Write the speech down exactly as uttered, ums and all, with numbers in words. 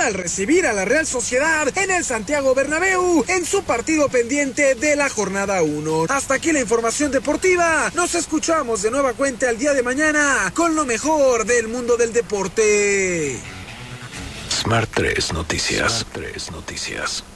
al recibir a la Real Sociedad en el Santiago Bernabéu en su partido pendiente de la jornada uno. Hasta aquí la información deportiva. Nos escuchamos de nueva cuenta el día de mañana con lo mejor del mundo del deporte. Smart tres Noticias. Smart tres Noticias.